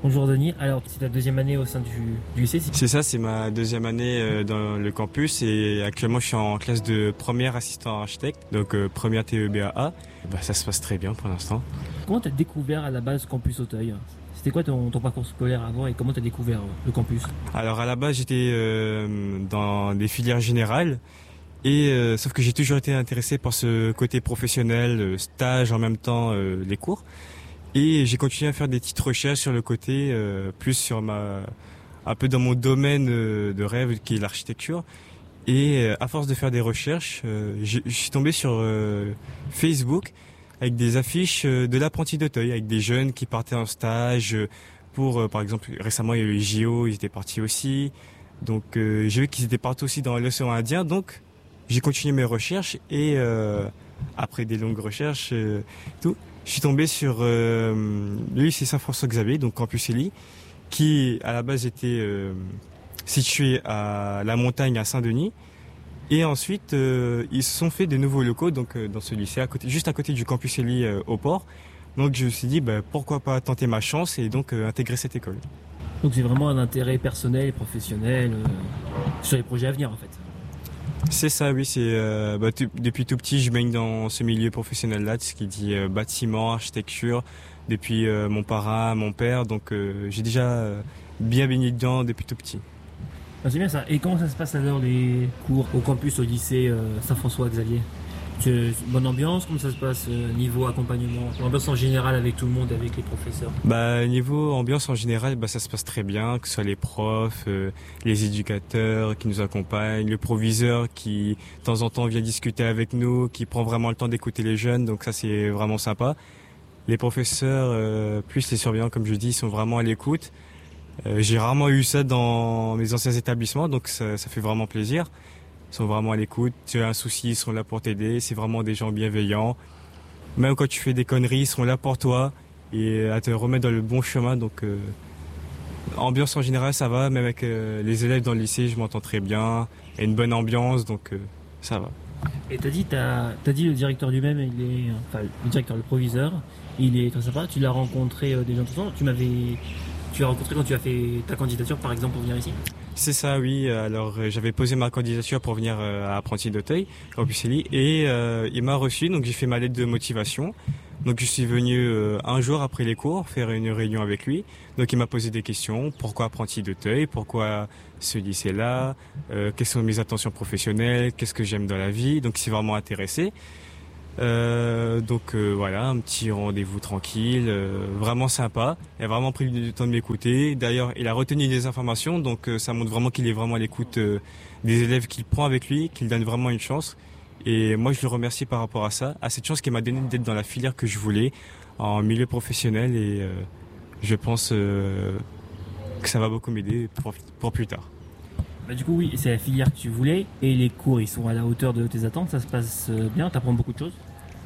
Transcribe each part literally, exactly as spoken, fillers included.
Bonjour Denis, alors c'est ta deuxième année au sein du, du lycée si- C'est ça, c'est ma deuxième année euh, dans le campus et actuellement je suis en classe de première assistant architecte, donc euh, première T E B A A. Bah, ça se passe très bien pour l'instant. Comment t'as découvert à la base Campus Auteuil? C'était quoi ton, ton parcours scolaire avant et comment t'as découvert euh, le campus? Alors à la base j'étais euh, dans des filières générales et euh, sauf que j'ai toujours été intéressé par ce côté professionnel, euh, stage en même temps euh, les cours. Et j'ai continué à faire des petites recherches sur le côté, euh, plus sur ma, un peu dans mon domaine euh, de rêve qui est l'architecture. Et euh, à force de faire des recherches, euh, je je suis tombé sur euh, Facebook avec des affiches euh, de l'apprenti d'Auteuil, avec des jeunes qui partaient en stage euh, pour, euh, par exemple, récemment il y a eu les J O, ils étaient partis aussi. Donc euh, j'ai vu qu'ils étaient partis aussi dans l'océan Indien. Donc j'ai continué mes recherches et euh, après des longues recherches, euh, tout, je suis tombé sur euh, le lycée Saint-François-Xavier, donc Campus Élie, qui à la base était euh, situé à la montagne à Saint-Denis. Et ensuite, euh, ils se sont fait des nouveaux locaux donc euh, dans ce lycée, à côté, juste à côté du Campus Élie euh, au port. Donc je me suis dit, bah, pourquoi pas tenter ma chance et donc euh, intégrer cette école. Donc c'est vraiment un intérêt personnel et professionnel euh, sur les projets à venir en fait. C'est ça, oui. C'est euh, bah, tout- depuis tout petit, je baigne dans ce milieu professionnel-là, ce qui dit euh, bâtiment, architecture. Depuis euh, mon parrain, mon père, donc euh, j'ai déjà euh, bien baigné dedans depuis tout petit. Ah, c'est bien ça. Et comment ça se passe alors les cours au campus au lycée euh, Saint-François-Xavier? C'est une bonne ambiance? Comment ça se passe euh, niveau accompagnement? L'ambiance en général avec tout le monde, avec les professeurs? Bah niveau ambiance en général, bah ça se passe très bien, que ce soit les profs, euh, les éducateurs qui nous accompagnent, le proviseur qui de temps en temps vient discuter avec nous, qui prend vraiment le temps d'écouter les jeunes, donc ça c'est vraiment sympa. Les professeurs, euh, plus les surveillants comme je dis, ils sont vraiment à l'écoute. Euh, j'ai rarement eu ça dans mes anciens établissements, donc ça, ça fait vraiment plaisir. Ils sont vraiment à l'écoute, tu as un souci, ils sont là pour t'aider, c'est vraiment des gens bienveillants. Même quand tu fais des conneries, ils sont là pour toi et à te remettre dans le bon chemin. Donc, euh, ambiance en général, ça va. Même avec euh, les élèves dans le lycée, je m'entends très bien. Il y a une bonne ambiance, donc euh, ça va. Et t'as dit, t'as, t'as dit le directeur lui-même, il est, enfin le directeur, le proviseur, il est très sympa. Tu l'as rencontré euh, déjà tout le temps. Tu m'avais, tu l'as rencontré quand tu as fait ta candidature par exemple pour venir ici. C'est ça, oui. Alors, euh, j'avais posé ma candidature pour venir euh, à Apprenti d'Auteuil, Campus Élie, et euh, il m'a reçu. Donc, j'ai fait ma lettre de motivation. Donc, je suis venu euh, un jour après les cours faire une réunion avec lui. Donc, il m'a posé des questions. Pourquoi Apprenti d'Auteuil? Pourquoi ce lycée-là? euh, Quelles sont mes intentions professionnelles? Qu'est-ce que j'aime dans la vie? Donc, il s'est vraiment intéressé. Euh, donc euh, voilà, un petit rendez-vous tranquille, euh, vraiment sympa. Il a vraiment pris le temps de m'écouter. D'ailleurs, il a retenu des informations, donc euh, ça montre vraiment qu'il est vraiment à l'écoute euh, des élèves qu'il prend avec lui, qu'il donne vraiment une chance. Et moi, je le remercie par rapport à ça, à cette chance qu'il m'a donné d'être dans la filière que je voulais, en milieu professionnel. Et euh, je pense euh, que ça va beaucoup m'aider pour, pour plus tard. Bah, du coup oui, c'est la filière que tu voulais et les cours ils sont à la hauteur de tes attentes. Ça se passe euh, bien. T'apprends beaucoup de choses.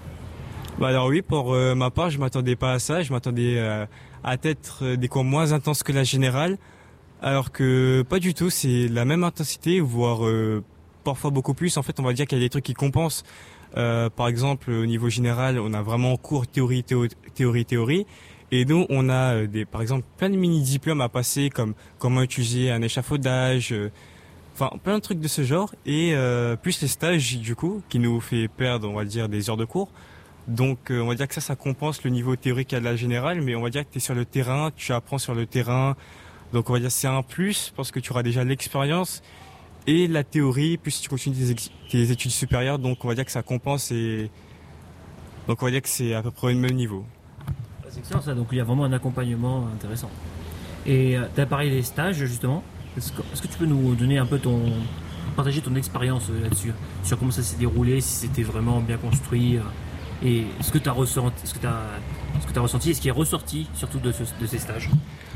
Bah alors oui, pour euh, ma part, je m'attendais pas à ça. Je m'attendais euh, à être euh, des cours moins intenses que la générale, alors que pas du tout. C'est la même intensité, voire euh, parfois beaucoup plus. En fait, on va dire qu'il y a des trucs qui compensent. Euh, par exemple, au niveau général, on a vraiment cours théorie, théo- théorie, théorie. Et nous, on a euh, des, par exemple, plein de mini-diplômes à passer, comme comment utiliser un échafaudage, euh, enfin plein de trucs de ce genre. Et euh, plus les stages, du coup, qui nous fait perdre, on va dire, des heures de cours. Donc euh, on va dire que ça, ça compense le niveau théorique à la générale, mais on va dire que tu es sur le terrain, tu apprends sur le terrain. Donc on va dire que c'est un plus parce que tu auras déjà l'expérience et la théorie, puis si tu continues tes, ex- tes études supérieures, donc on va dire que ça compense et donc on va dire que c'est à peu près au même niveau. Ah, c'est excellent ça. Donc il y a vraiment un accompagnement intéressant. Et euh, t'as parlé des stages justement. Est-ce que, est-ce que tu peux nous donner un peu ton, partager ton expérience euh, là-dessus, sur comment ça s'est déroulé, si c'était vraiment bien construit. euh, Et ce que tu as ressenti, ce que tu ce que tu ressenti et ce qui est ressorti surtout de, ce- de ces stages.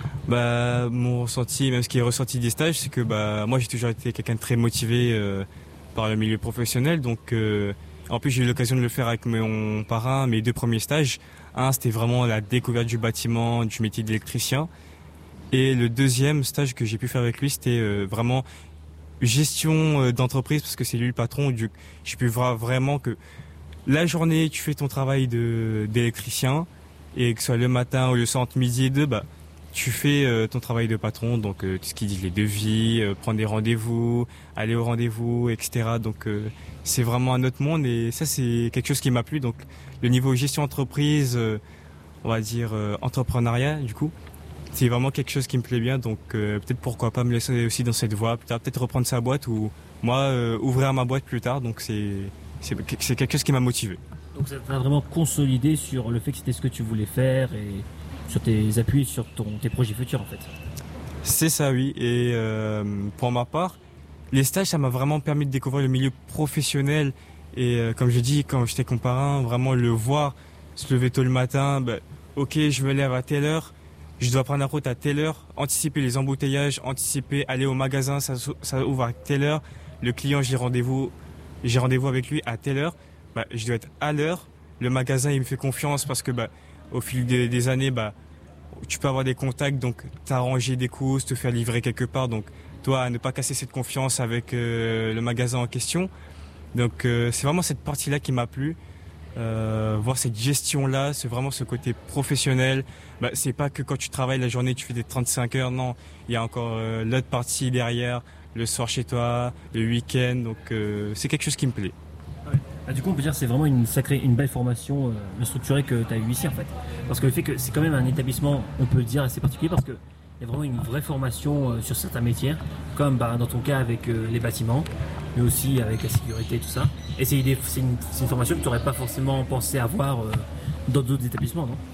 Bah mon ressenti, même ce qui est ressorti des stages, c'est que bah moi j'ai toujours été quelqu'un de très motivé euh, par le milieu professionnel, donc euh, en plus j'ai eu l'occasion de le faire avec mon parrain, mes deux premiers stages. Un, c'était vraiment la découverte du bâtiment, du métier d'électricien. Et le deuxième stage que j'ai pu faire avec lui, c'était euh, vraiment gestion euh, d'entreprise, parce que c'est lui le patron. Du, j'ai pu voir vraiment que la journée, tu fais ton travail de d'électricien, et que ce soit le matin ou le soir entre midi et deux, bah, tu fais euh, ton travail de patron, donc euh, tout ce qui dit les devis, euh, prendre des rendez-vous, aller au rendez-vous, et cetera. Donc euh, c'est vraiment un autre monde et ça c'est quelque chose qui m'a plu. Donc le niveau gestion entreprise, euh, on va dire euh, entrepreneuriat du coup, c'est vraiment quelque chose qui me plaît bien. Donc euh, peut-être pourquoi pas me laisser aussi dans cette voie, peut-être peut-être reprendre sa boîte ou moi euh, ouvrir ma boîte plus tard. Donc c'est c'est c'est quelque chose qui m'a motivé. Donc ça t'a vraiment consolidé sur le fait que c'était ce que tu voulais faire et sur tes appuis, sur ton, tes projets futurs en fait. C'est ça, oui. Et euh, pour ma part, les stages, ça m'a vraiment permis de découvrir le milieu professionnel. Et euh, comme je dis, quand j'étais comparain, vraiment le voir, se lever tôt le matin, bah, ok, je me lève à telle heure, je dois prendre la route à telle heure, anticiper les embouteillages, anticiper, aller au magasin, ça, ça ouvre à telle heure, le client, j'ai rendez-vous, j'ai rendez-vous avec lui à telle heure, bah, je dois être à l'heure, le magasin, il me fait confiance parce que bah, au fil des, des années, bah, tu peux avoir des contacts, donc t'arranger des courses, te faire livrer quelque part. Donc toi, à ne pas casser cette confiance avec euh, le magasin en question. Donc euh, c'est vraiment cette partie-là qui m'a plu. Euh, voir cette gestion-là, c'est vraiment ce côté professionnel. Bah, c'est pas que quand tu travailles la journée, tu fais des trente-cinq heures. Non, il y a encore euh, l'autre partie derrière, le soir chez toi, le week-end. Donc euh, c'est quelque chose qui me plaît. Ah, du coup, on peut dire que c'est vraiment une sacrée, une belle formation euh, structurée que tu as eu ici en fait. Parce que le fait que c'est quand même un établissement, on peut le dire, assez particulier parce qu'il y a vraiment une vraie formation euh, sur certains métiers, comme bah, dans ton cas avec euh, les bâtiments, mais aussi avec la sécurité et tout ça. Et c'est, des, c'est, une, c'est une formation que tu n'aurais pas forcément pensé avoir euh, dans d'autres établissements, non?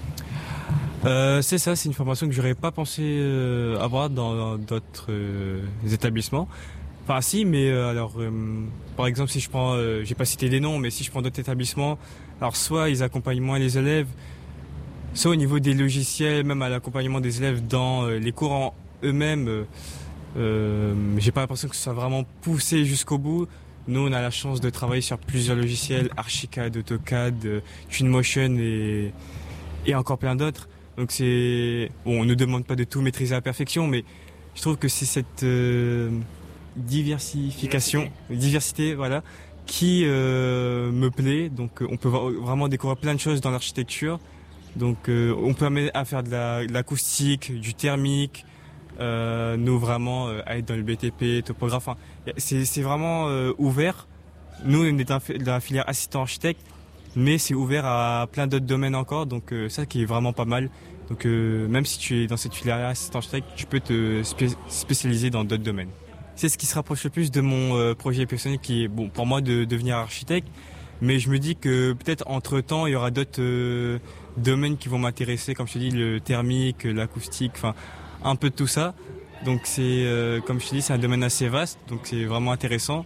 Euh, c'est ça, c'est une formation que j'aurais pas pensé euh, avoir dans, dans d'autres euh, établissements. Enfin si, mais euh, alors euh, par exemple si je prends, euh, j'ai pas cité des noms, mais si je prends d'autres établissements, alors soit ils accompagnent moins les élèves, soit au niveau des logiciels, même à l'accompagnement des élèves dans euh, les cours en eux-mêmes, euh, euh, j'ai pas l'impression que ça soit vraiment poussé jusqu'au bout. Nous on a la chance de travailler sur plusieurs logiciels, Archicad, AutoCAD, euh, Twinmotion et, et encore plein d'autres. Donc c'est, bon, on ne demande pas de tout maîtriser à la perfection, mais je trouve que c'est cette euh, diversification, diversité, diversité voilà, qui euh, me plaît. Donc on peut vraiment découvrir plein de choses dans l'architecture. Donc euh, on peut amener à faire de, la, de l'acoustique, du thermique, euh, nous vraiment euh, à être dans le B T P, topographe. Enfin, c'est, c'est vraiment euh, ouvert. Nous on est dans la filière assistant architecte, mais c'est ouvert à plein d'autres domaines encore. Donc euh, ça qui est vraiment pas mal. Donc euh, même si tu es dans cette filière assistant architecte, tu peux te spé- spécialiser dans d'autres domaines. C'est ce qui se rapproche le plus de mon euh, projet personnel qui est, bon, pour moi, de devenir architecte. Mais je me dis que peut-être entre-temps, il y aura d'autres euh, domaines qui vont m'intéresser, comme je te dis, le thermique, l'acoustique, enfin, un peu de tout ça. Donc c'est, euh, comme je te dis, c'est un domaine assez vaste, donc c'est vraiment intéressant.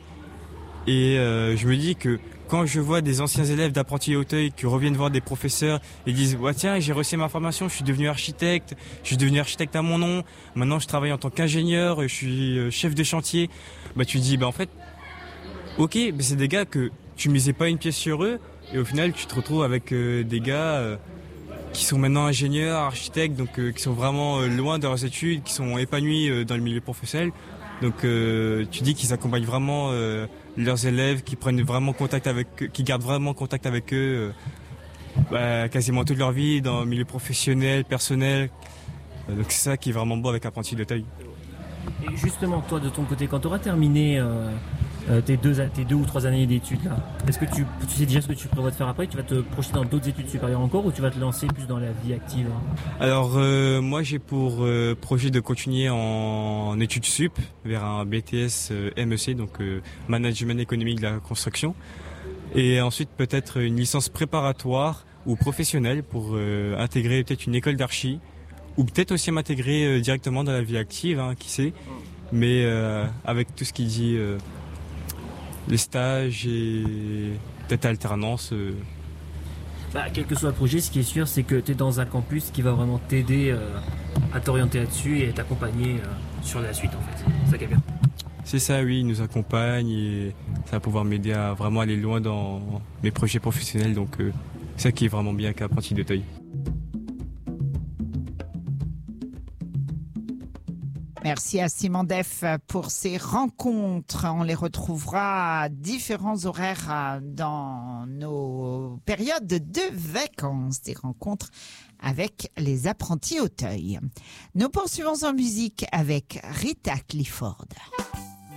Et euh, je me dis que quand je vois des anciens élèves d'Apprentis Auteuil qui reviennent voir des professeurs et disent ouais, tiens, j'ai reçu ma formation, je suis devenu architecte, je suis devenu architecte à mon nom, maintenant je travaille en tant qu'ingénieur, je suis chef de chantier, bah tu te dis bah en fait ok, mais c'est des gars que tu misais pas une pièce sur eux et au final tu te retrouves avec euh, des gars euh, qui sont maintenant ingénieurs, architectes, donc euh, qui sont vraiment euh, loin de leurs études, qui sont épanouis euh, dans le milieu professionnel. Donc euh, tu dis qu'ils accompagnent vraiment euh, leurs élèves, qui prennent vraiment contact avec eux, qui gardent vraiment contact avec eux euh, bah, quasiment toute leur vie dans le milieu professionnel, personnel. Euh, donc c'est ça qui est vraiment beau avec Apprentis d'Auteuil. Et justement, toi de ton côté, quand tu auras terminé euh, euh, tes, deux, tes deux ou trois années d'études là, est-ce que tu, tu sais déjà ce que tu prévois de faire après? Tu vas te projeter dans d'autres études supérieures encore ou tu vas te lancer plus dans la vie active? Alors euh, moi j'ai pour euh, projet de continuer en, en études sup vers un B T S euh, M E C, donc euh, Management économique de la construction, et ensuite peut-être une licence préparatoire ou professionnelle pour euh, intégrer peut-être une école d'archi ou peut-être aussi m'intégrer euh, directement dans la vie active, hein, qui sait, mais euh, avec tout ce qui dit euh, les stages et peut-être alternance. Euh, Bah, quel que soit le projet, ce qui est sûr, c'est que tu es dans un campus qui va vraiment t'aider euh, à t'orienter là-dessus et t'accompagner euh, sur la suite, en fait. C'est ça qui est bien. C'est ça, oui, il nous accompagne et ça va pouvoir m'aider à vraiment aller loin dans mes projets professionnels. Donc, euh, c'est ça qui est vraiment bien avec Apprentis d'Auteuil. Merci à Simon Def pour ces rencontres. On les retrouvera à différents horaires dans nos périodes de vacances, des rencontres avec les apprentis Auteuil. Nous poursuivons en musique avec Rita Clifford.